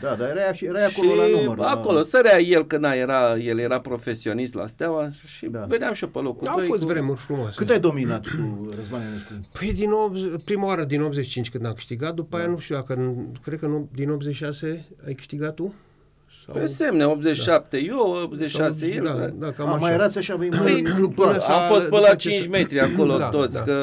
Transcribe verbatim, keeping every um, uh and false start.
Da, dar era, și erai acolo la număr. acolo la... sărea el, că na, era, el era profesionist la Steaua și Da. veneam și eu pe locul Au doi fost cu... vremuri frumoase. Cât ai dominat cu Răzvan Ionescu? Păi din optzeci, prima oară din optzeci și cinci când am câștigat, după da. aia nu știu dacă, cred că nu, din optzeci și șase ai câștigat tu? Sau... Pe semne, optzeci și șapte da. eu, optzeci și șase sau, el. Da, da, cam A, așa. mai erați așa, mai Păi, fluctuați. am fost pe la cinci metri acolo da, toți, da. că